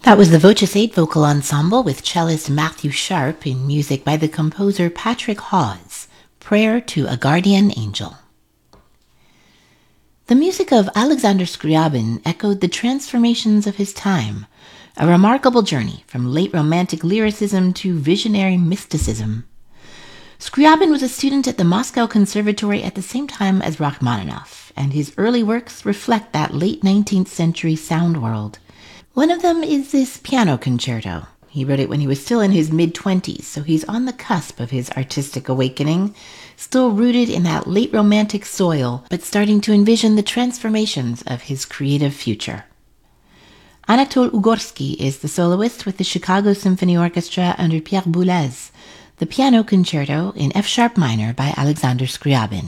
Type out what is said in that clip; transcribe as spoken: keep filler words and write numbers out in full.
That was the Voces eight Vocal Ensemble with cellist Matthew Sharp in music by the composer Patrick Hawes, Prayer to a Guardian Angel. The music of Alexander Scriabin echoed the transformations of his time, a remarkable journey from late Romantic lyricism to visionary mysticism. Scriabin was a student at the Moscow Conservatory at the same time as Rachmaninoff, and his early works reflect that late nineteenth century sound world. One of them is this piano concerto. He wrote it when he was still in his mid-twenties, so he's on the cusp of his artistic awakening, still rooted in that late Romantic soil, but starting to envision the transformations of his creative future. Anatole Ugorsky is the soloist with the Chicago Symphony Orchestra under Pierre Boulez, the piano concerto in F-sharp minor by Alexander Scriabin.